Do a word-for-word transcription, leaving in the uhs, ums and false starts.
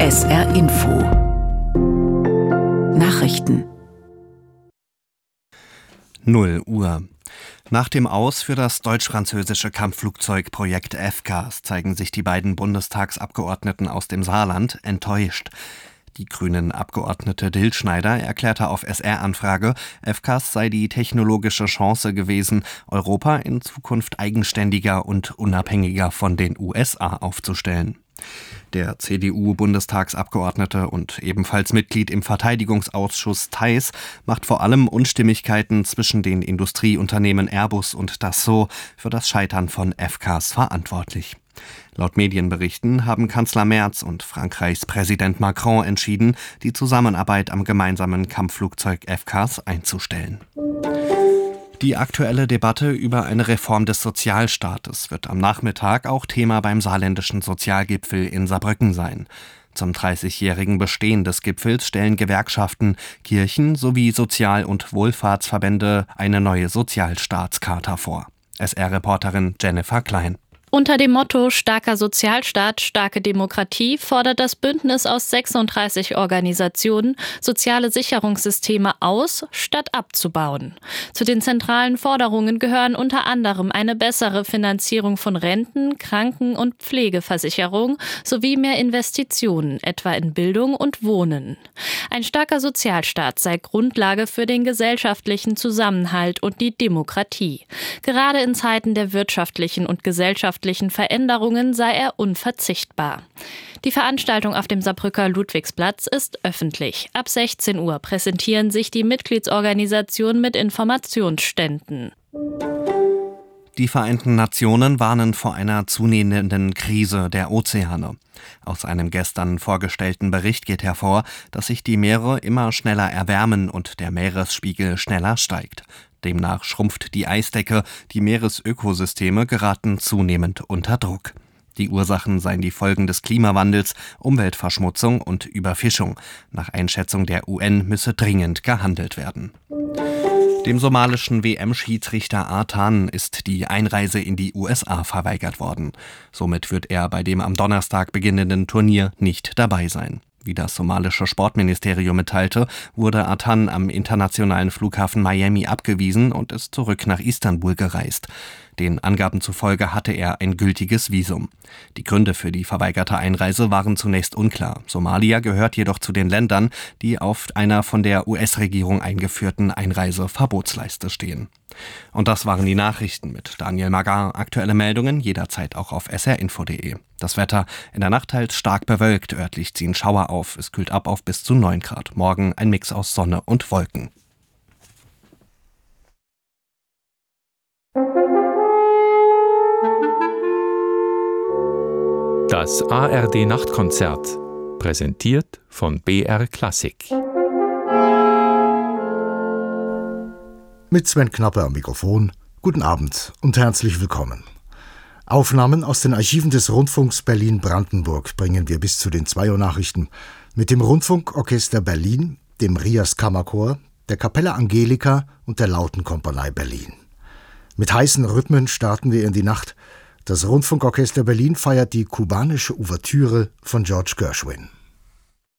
S R Info Nachrichten null Uhr. Nach dem Aus für das deutsch-französische Kampfflugzeugprojekt F C A S zeigen sich die beiden Bundestagsabgeordneten aus dem Saarland enttäuscht. Die grünen Abgeordnete Dillschneider erklärte auf S R-Anfrage, F C A S sei die technologische Chance gewesen, Europa in Zukunft eigenständiger und unabhängiger von den U S A aufzustellen. Der C D U-Bundestagsabgeordnete und ebenfalls Mitglied im Verteidigungsausschuss Theis macht vor allem Unstimmigkeiten zwischen den Industrieunternehmen Airbus und Dassault für das Scheitern von F C A S verantwortlich. Laut Medienberichten haben Kanzler Merz und Frankreichs Präsident Macron entschieden, die Zusammenarbeit am gemeinsamen Kampfflugzeug F C A S einzustellen. Die aktuelle Debatte über eine Reform des Sozialstaates wird am Nachmittag auch Thema beim saarländischen Sozialgipfel in Saarbrücken sein. Zum dreißigjährigen Bestehen des Gipfels stellen Gewerkschaften, Kirchen sowie Sozial- und Wohlfahrtsverbände eine neue Sozialstaatscharta vor. S R-Reporterin Jennifer Klein. Unter dem Motto Starker Sozialstaat, starke Demokratie fordert das Bündnis aus sechsunddreißig Organisationen, soziale Sicherungssysteme aus, statt abzubauen. Zu den zentralen Forderungen gehören unter anderem eine bessere Finanzierung von Renten, Kranken- und Pflegeversicherung sowie mehr Investitionen, etwa in Bildung und Wohnen. Ein starker Sozialstaat sei Grundlage für den gesellschaftlichen Zusammenhalt und die Demokratie. Gerade in Zeiten der wirtschaftlichen und gesellschaftlichen Veränderungen sei er unverzichtbar. Die Veranstaltung auf dem Saarbrücker Ludwigsplatz ist öffentlich. Ab sechzehn Uhr präsentieren sich die Mitgliedsorganisationen mit Informationsständen. Die Vereinten Nationen warnen vor einer zunehmenden Krise der Ozeane. Aus einem gestern vorgestellten Bericht geht hervor, dass sich die Meere immer schneller erwärmen und der Meeresspiegel schneller steigt. Demnach schrumpft die Eisdecke, die Meeresökosysteme geraten zunehmend unter Druck. Die Ursachen seien die Folgen des Klimawandels, Umweltverschmutzung und Überfischung. Nach Einschätzung der U N müsse dringend gehandelt werden. Dem somalischen W M-Schiedsrichter Artan ist die Einreise in die U S A verweigert worden. Somit wird er bei dem am Donnerstag beginnenden Turnier nicht dabei sein. Wie das somalische Sportministerium mitteilte, wurde Artan am internationalen Flughafen Miami abgewiesen und ist zurück nach Istanbul gereist. Den Angaben zufolge hatte er ein gültiges Visum. Die Gründe für die verweigerte Einreise waren zunächst unklar. Somalia gehört jedoch zu den Ländern, die auf einer von der U S-Regierung eingeführten Einreiseverbotsliste stehen. Und das waren die Nachrichten mit Daniel Magar. Aktuelle Meldungen jederzeit auch auf s r info punkt d e. Das Wetter in der Nacht teils stark bewölkt, örtlich ziehen Schauer auf. Es kühlt ab auf bis zu neun Grad. Morgen ein Mix aus Sonne und Wolken. Das A R D-Nachtkonzert, präsentiert von B R Klassik. Mit Sven Knappe am Mikrofon. Guten Abend und herzlich willkommen. Aufnahmen aus den Archiven des Rundfunks Berlin-Brandenburg bringen wir bis zu den zwei Uhr Nachrichten mit dem Rundfunkorchester Berlin, dem Rias Kammerchor, der Kapella Angelika und der Lautenkompanie Berlin. Mit heißen Rhythmen starten wir in die Nacht. Das Rundfunkorchester Berlin feiert die kubanische Ouvertüre von George Gershwin.